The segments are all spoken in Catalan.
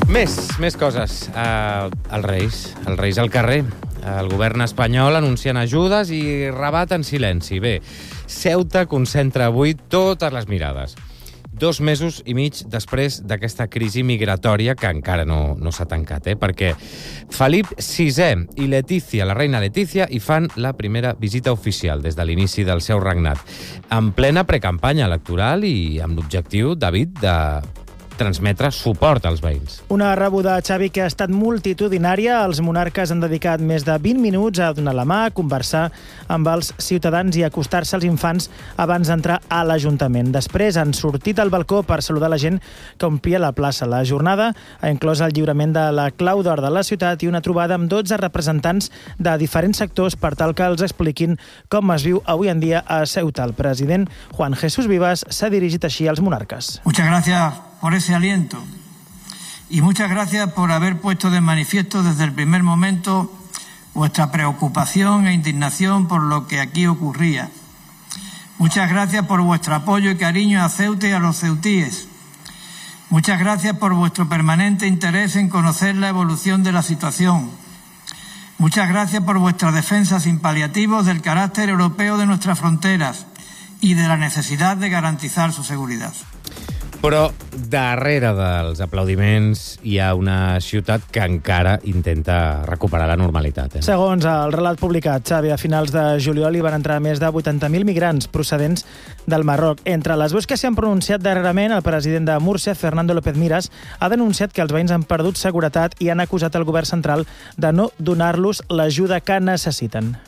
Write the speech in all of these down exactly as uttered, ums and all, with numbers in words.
Més, més coses. Uh, els Reis, els Reis al carrer. El govern espanyol anunciant ajudes i rabat en silenci. Bé, Ceuta concentra avui totes les mirades. Dos mesos i mig després d'aquesta crisi migratòria que encara no, no s'ha tancat, eh? Perquè Felip sisè i Letícia, la reina Letícia, hi fan la primera visita oficial des de l'inici del seu regnat, en plena precampanya electoral i amb l'objectiu, David, de transmetre suport als veïns. Una rebuda, Xavi, que ha estat multitudinària. Els monarques han dedicat més de vint minuts a donar la mà, a conversar amb els ciutadans i acostar-se als infants abans d'entrar a l'Ajuntament. Després han sortit al balcó per saludar la gent que omplia la plaça. La jornada ha inclòs el lliurament de la clau d'or de la ciutat i una trobada amb dotze representants de diferents sectors per tal que els expliquin com es viu avui en dia a Ceuta. El president Juan Jesús Vivas s'ha dirigit així als monarques. Muchas gracias por ese aliento y muchas gracias por haber puesto de manifiesto desde el primer momento vuestra preocupación e indignación por lo que aquí ocurría. Muchas gracias por vuestro apoyo y cariño a Ceuta y a los ceutíes. Muchas gracias por vuestro permanente interés en conocer la evolución de la situación. Muchas gracias por vuestra defensa sin paliativos del carácter europeo de nuestras fronteras y de la necesidad de garantizar su seguridad. Però darrere dels aplaudiments hi ha una ciutat que encara intenta recuperar la normalitat. Eh? Segons el relat publicat, Xavi, a finals de juliol hi van entrar més de vuitanta mil migrants procedents del Marroc. Entre les veus que s'hi han pronunciat darrerament, el president de Múrcia, Fernando López Miras, ha denunciat que els veïns han perdut seguretat i han acusat el govern central de no donar-los l'ajuda que necessiten.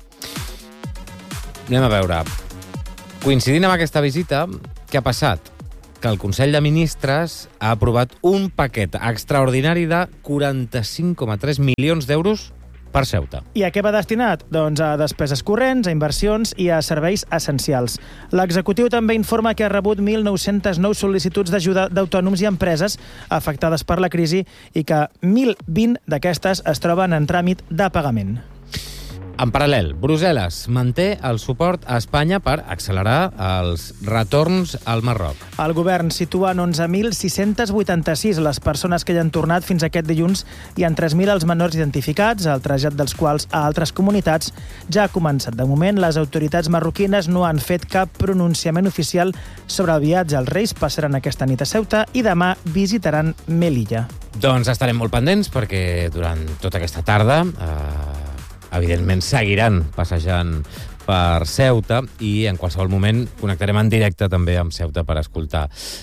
Anem a veure. Coincidint amb aquesta visita, què ha passat? Que el Consell de Ministres ha aprovat un paquet extraordinari de quaranta-cinc coma tres milions d'euros per Ceuta. I a què va destinat? Doncs a despeses corrents, a inversions i a serveis essencials. L'executiu també informa que ha rebut mil nou-centes nou sol·licituds d'ajuda d'autònoms i empreses afectades per la crisi i que mil vint d'aquestes es troben en tràmit de pagament. En paral·lel, Brussel·les manté el suport a Espanya per accelerar els retorns al Marroc. El govern situa en onze mil sis-cents vuitanta-sis les persones que hi han tornat fins aquest dilluns i en tres mil els menors identificats, el trasllat dels quals a altres comunitats ja ha començat. De moment, les autoritats marroquines no han fet cap pronunciament oficial sobre el viatge. Els Reis passaran aquesta nit a Ceuta i demà visitaran Melilla. Doncs estarem molt pendents perquè durant tota aquesta tarda eh, evidentment seguiran passejant per Ceuta i en qualsevol moment connectarem en directe també amb Ceuta per escoltar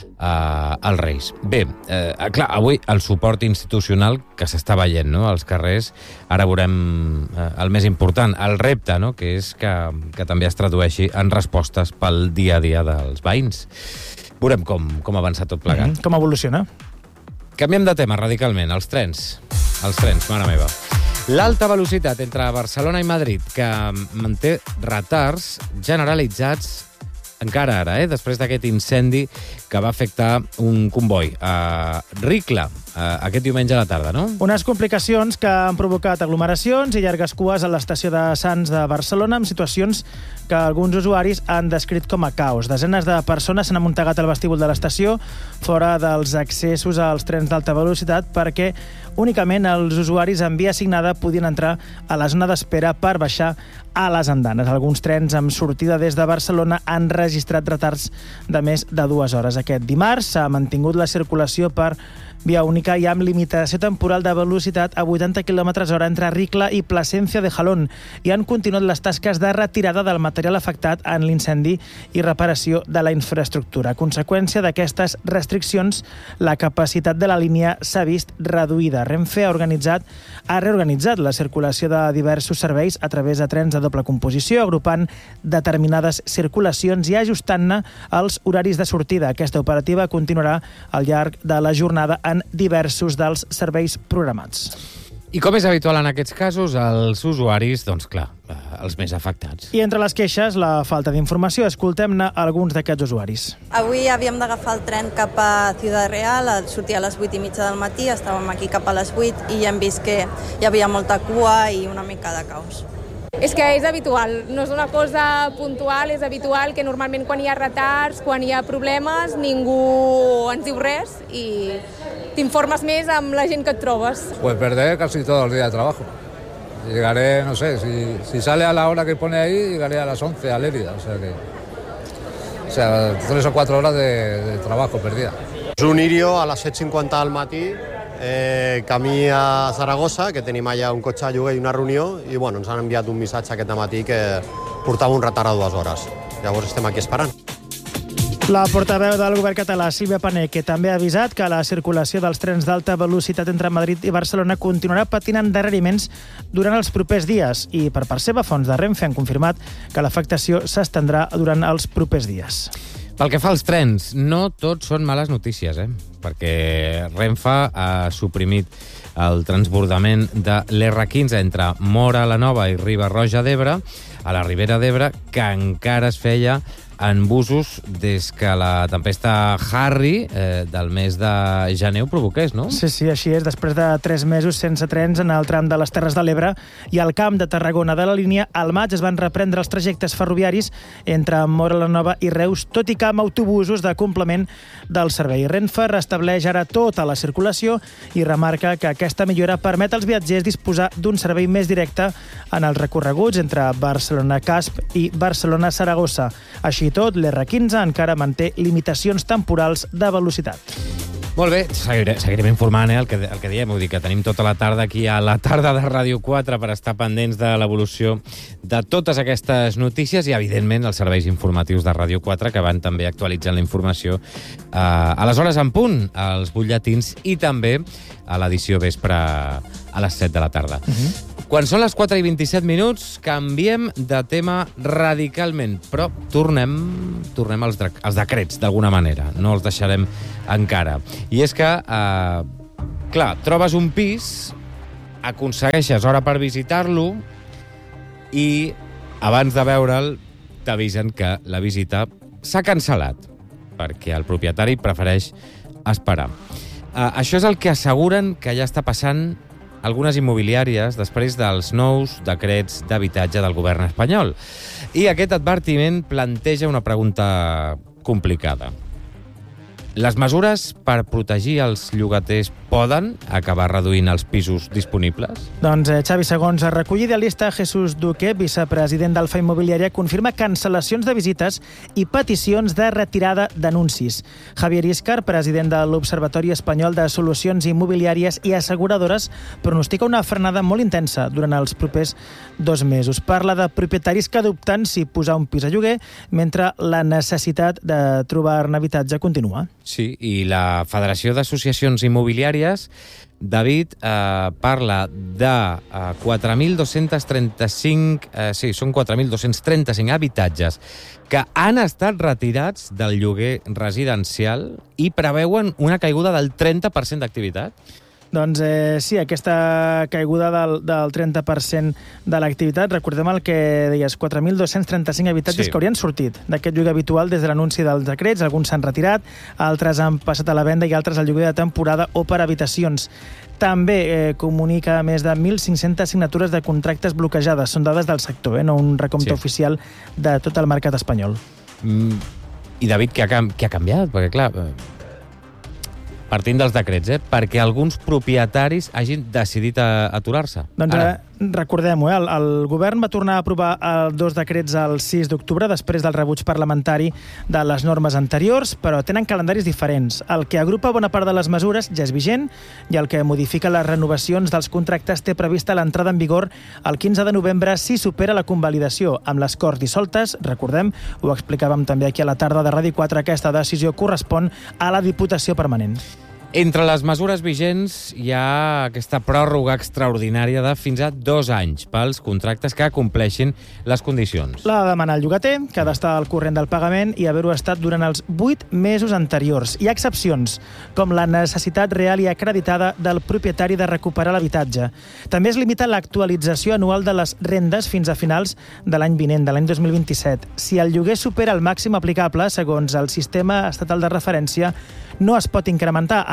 eh, els Reis. Bé, eh, clar, avui el suport institucional que s'està veient, no?, als carrers, ara veurem eh, el més important, el repte, no?, que és que, que també es tradueixi en respostes pel dia a dia dels veïns. Veurem com, com avança tot plegat. Mm-hmm. Com evoluciona? Canviem de tema radicalment, els trens. Els trens, mare meva. L'alta velocitat entre Barcelona i Madrid, que manté retards generalitzats encara ara, eh? Després d'aquest incendi que va afectar un comboi a Ricla aquest diumenge a la tarda, no? Unes complicacions que han provocat aglomeracions i llargues cues a l'estació de Sants de Barcelona, amb situacions que alguns usuaris han descrit com a caos. Desenes de persones s'han amuntegat al vestíbul de l'estació, fora dels accessos als trens d'alta velocitat, perquè únicament els usuaris amb via assignada podien entrar a la zona d'espera per baixar a les andanes. Alguns trens amb sortida des de Barcelona han registrat retards de més de dues hores. Aquest dimarts s'ha mantingut la circulació per via única i amb limitació temporal de velocitat a vuitanta quilòmetres hora entre Ricla i Plasencia de Jalón i han continuat les tasques de retirada del material afectat en l'incendi i reparació de la infraestructura. A conseqüència d'aquestes restriccions, la capacitat de la línia s'ha vist reduïda. Renfe ha organitzat ha reorganitzat la circulació de diversos serveis a través de trens de doble composició, agrupant determinades circulacions i ajustant-ne els horaris de sortida. Aquesta operativa continuarà al llarg de la jornada en diversos dels serveis programats. I com és habitual en aquests casos, els usuaris, doncs clar, els més afectats. I entre les queixes, la falta d'informació. Escoltem-ne alguns d'aquests usuaris. Avui havíem d'agafar el tren cap a Ciudad Real, sortia a les vuit i mitja del matí, estàvem aquí cap a les vuit i ja hem vist que hi havia molta cua i una mica de caos. És que és habitual, no és una cosa puntual, és habitual que normalment quan hi ha retards, quan hi ha problemes, ningú ens diu res i t'informes més amb la gent que et trobes. Pues perder casi todo el día de trabajo. Llegaré, no sé, si, si sale a la hora que pone ahí, llegaré a las once a Lérida, o sea que... O sea, tres o cuatro horas de, de trabajo perdida. És un Irio a les set cinquanta del matí, eh, camí a Saragossa, que tenim allà un cotxe a lloguer i una reunió, i bueno, ens han enviat un missatge aquest matí que portava un retard a dues hores. Llavors estem aquí esperant. La portaveu del govern català, Sílvia Paneque, també ha avisat que la circulació dels trens d'alta velocitat entre Madrid i Barcelona continuarà patint endarreriments durant els propers dies i, per part seva, fonts de Renfe han confirmat que l'afectació s'estendrà durant els propers dies. Pel que fa als trens, no tot són males notícies, eh? Perquè Renfe ha suprimit el transbordament de l'erre quinze entre Móra la Nova i Riba-roja d'Ebre, a la Ribera d'Ebre, que encara es feia en busos des que la tempesta Harry eh, del mes de gener ho provoqués, no? Sí, sí, així és. Després de tres mesos sense trens en el tram de les Terres de l'Ebre i al Camp de Tarragona de la línia, al maig es van reprendre els trajectes ferroviaris entre Móra la Nova i Reus, tot i que amb autobusos de complement del servei. Renfe restableix ara tota la circulació i remarca que aquesta millora permet als viatgers disposar d'un servei més directe en els recorreguts entre Barcelona-Casp i Barcelona-Saragossa. Així tot, l'erre quinze encara manté limitacions temporals de velocitat. Molt bé, seguirem, seguirem informant, eh, el que, el que diem, vull dir que tenim tota la tarda aquí a la tarda de Ràdio quatre per estar pendents de l'evolució de totes aquestes notícies i, evidentment, els serveis informatius de Ràdio quatre que van també actualitzant la informació eh, a les hores en punt, als butlletins i també a l'edició vespre a les set de la tarda. Uh-huh. Quan són les quatre i vint-i-set minuts, canviem de tema radicalment, però tornem, tornem als, als decrets, d'alguna manera. No els deixarem encara. I és que, eh, clar, trobes un pis, aconsegueixes hora per visitar-lo i abans de veure'l t'avisen que la visita s'ha cancel·lat perquè el propietari prefereix esperar. Eh, això és el que asseguren que ja està passant algunes immobiliàries després dels nous decrets d'habitatge del govern espanyol. I aquest advertiment planteja una pregunta complicada. Les mesures per protegir els llogaters poden acabar reduint els pisos disponibles? Doncs eh, Xavi Segons, a recollir de llista, Jesús Duque, vicepresident d'Alfa Immobiliària, confirma cancel·lacions de visites i peticions de retirada d'anuncis. Javier Íscar, president de l'Observatori Espanyol de Solucions Immobiliàries i Asseguradores, pronostica una frenada molt intensa durant els propers dos mesos. Parla de propietaris que dubten si posar un pis a lloguer, mentre la necessitat de trobar-ne habitatge continua. Sí, i la Federació d'Associacions Immobiliàries, David, eh, parla de eh, quatre mil dos-cents trenta-cinc, eh, sí, són quatre mil dos-cents trenta-cinc habitatges que han estat retirats del lloguer residencial i preveuen una caiguda del trenta per cent d'activitat. Doncs eh, sí, aquesta caiguda del, del trenta per cent de l'activitat, recordem el que deies, quatre mil dos-cents trenta-cinc habitatges sí. que haurien sortit d'aquest lloguer habitual des de l'anunci dels decrets, alguns s'han retirat, altres han passat a la venda i altres al lloguer de temporada o per habitacions. També eh, comunica més de mil cinc-centes signatures de contractes bloquejades, són dades del sector, eh, no un recompte sí. oficial de tot el mercat espanyol. Mm, I David, què ha, què ha canviat? Perquè clar... partint dels decrets, eh? perquè alguns propietaris hagin decidit aturar-se. Doncs eh, recordem-ho, eh? el, el govern va tornar a aprovar els dos decrets el sis d'octubre, després del rebuig parlamentari de les normes anteriors, però tenen calendaris diferents. El que agrupa bona part de les mesures ja és vigent i el que modifica les renovacions dels contractes té prevista l'entrada en vigor el quinze de novembre si supera la convalidació. Amb les Corts dissoltes, recordem, ho explicàvem també aquí a la tarda de Ràdio quatre, aquesta decisió correspon a la Diputació Permanent. Entre les mesures vigents hi ha aquesta pròrroga extraordinària de fins a dos anys pels contractes que compleixin les condicions. La demana el llogater, que ha d'estar al corrent del pagament i haver-ho estat durant els vuit mesos anteriors. Hi ha excepcions, com la necessitat real i acreditada del propietari de recuperar l'habitatge. També es limita l'actualització anual de les rendes fins a finals de l'any vinent, de l'any dos mil vint-i-set. Si el lloguer supera el màxim aplicable, segons el sistema estatal de referència, no es pot incrementar. En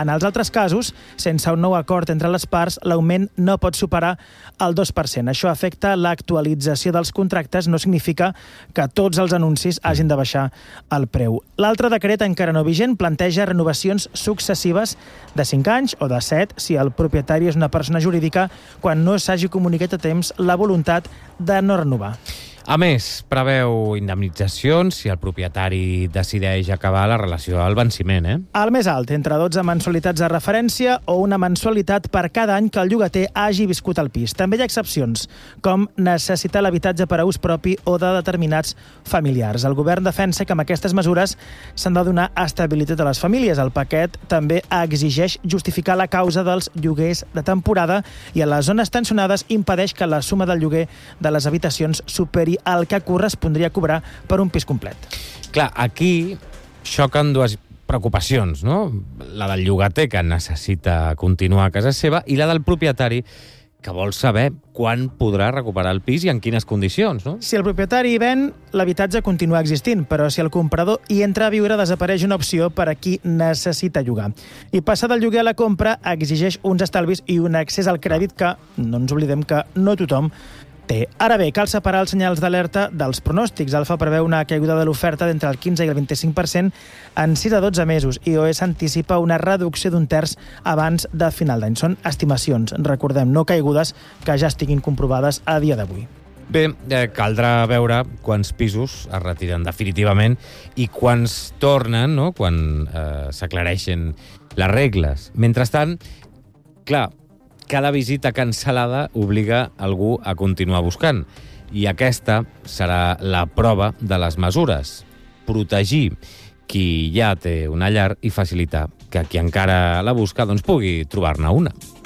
En els altres casos, sense un nou acord entre les parts, l'augment no pot superar el dos per cent. Això afecta l'actualització dels contractes, no significa que tots els anuncis hagin de baixar el preu. L'altre decret, encara no vigent, planteja renovacions successives de cinc anys o de set si el propietari és una persona jurídica quan no s'hagi comunicat a temps la voluntat de no renovar. A més, preveu indemnitzacions si el propietari decideix acabar la relació al venciment, eh? El més alt, entre dotze mensualitats de referència o una mensualitat per cada any que el llogater hagi viscut al pis. També hi ha excepcions, com necessitar l'habitatge per a ús propi o de determinats familiars. El govern defensa que amb aquestes mesures s'han de donar estabilitat a les famílies. El paquet també exigeix justificar la causa dels lloguers de temporada i a les zones tensionades impedeix que la suma del lloguer de les habitacions superi el que correspondria cobrar per un pis complet. Clar, aquí xoquen dues preocupacions, no? La del llogater, que necessita continuar a casa seva, i la del propietari, que vol saber quan podrà recuperar el pis i en quines condicions, no? Si el propietari hi ven, l'habitatge continua existint, però si el comprador hi entra a viure, desapareix una opció per a qui necessita llogar. I passar del lloguer a la compra exigeix uns estalvis i un accés al crèdit que, no ens oblidem que no tothom té. Ara bé, cal separar els senyals d'alerta dels pronòstics. Alfa preveu una caiguda de l'oferta d'entre el quinze i el vint-i-cinc per cent en sis a dotze mesos i O E S anticipa una reducció d'un terç abans de final d'any. Són estimacions, recordem, no caigudes que ja estiguin comprovades a dia d'avui. Bé, eh, caldrà veure quants pisos es retiren definitivament i quants tornen, no?, quan eh, s'aclareixen les regles. Mentrestant, clar, cada visita cancel·lada obliga algú a continuar buscant. I aquesta serà la prova de les mesures. Protegir qui ja té una llar i facilitar que qui encara la busca doncs, pugui trobar-ne una.